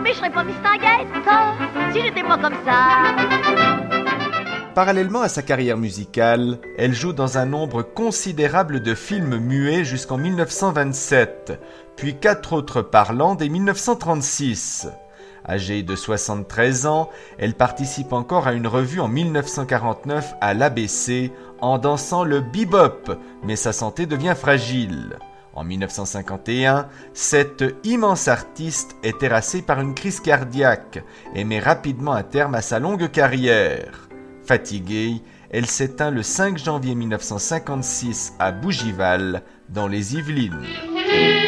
mais je serais pas mistinguette, si j'étais pas comme ça. Parallèlement à sa carrière musicale, elle joue dans un nombre considérable de films muets jusqu'en 1927, puis 4 autres parlants dès 1936. Âgée de 73 ans, elle participe encore à une revue en 1949 à l'ABC en dansant le bebop, mais sa santé devient fragile. En 1951, cette immense artiste est terrassée par une crise cardiaque et met rapidement un terme à sa longue carrière. Fatiguée, elle s'éteint le 5 janvier 1956 à Bougival, dans les Yvelines.